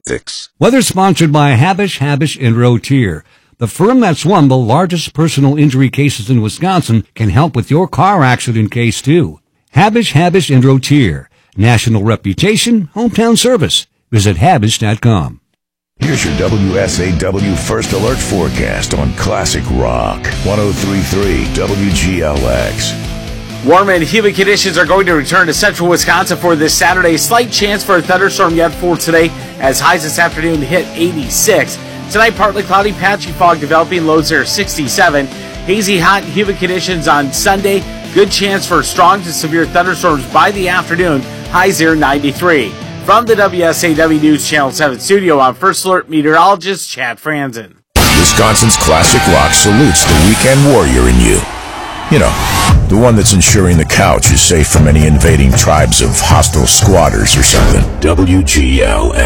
Weather sponsored by Habish, and Rotier. The firm that's won the largest personal injury cases in Wisconsin can help with your car accident case, too. Habish, and Rotier. National reputation, hometown service. Visit Habish.com. Here's your WSAW First Alert forecast on Classic Rock. 103.3 WGLX. Warm and humid conditions are going to return to central Wisconsin for this Saturday. Slight chance for a thunderstorm yet for today as highs this afternoon hit 86. Tonight, partly cloudy, patchy fog developing, lows there 67. Hazy, hot, humid conditions on Sunday. Good chance for strong to severe thunderstorms by the afternoon. Highs there 93. From the WSAW News Channel 7 studio, I'm First Alert meteorologist Chad Franzen. Wisconsin's Classic Rock salutes the weekend warrior in you. You know, the one that's ensuring the couch is safe from any invading tribes of hostile squatters or something. WGLX.